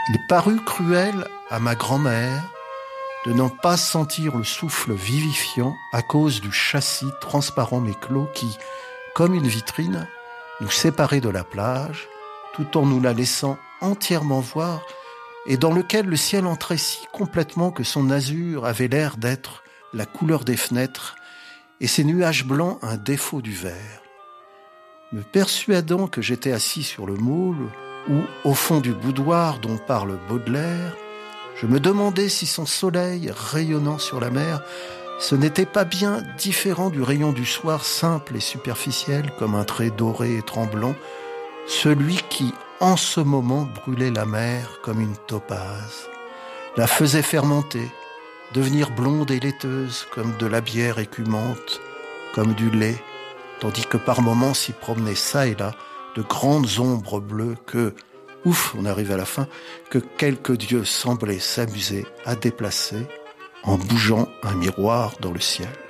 Il parut cruel à ma grand-mère de n'en pas sentir le souffle vivifiant à cause du châssis transparent mais clos qui, comme une vitrine, nous séparait de la plage, tout en nous la laissant entièrement voir, et dans lequel le ciel entrait si complètement que son azur avait l'air d'être la couleur des fenêtres et ses nuages blancs un défaut du verre. Me persuadant que j'étais assis sur le moule ou au fond du boudoir dont parle Baudelaire, je me demandais si son soleil rayonnant sur la mer, ce n'était pas bien différent du rayon du soir simple et superficiel comme un trait doré et tremblant, celui qui, en ce moment, brûlait la mer comme une topaze, la faisait fermenter, devenir blonde et laiteuse comme de la bière écumante, comme du lait, tandis que par moments s'y promenaient çà et là de grandes ombres bleues que, ouf, on arrive à la fin, que quelque dieu semblait s'amuser à déplacer en bougeant un miroir dans le ciel.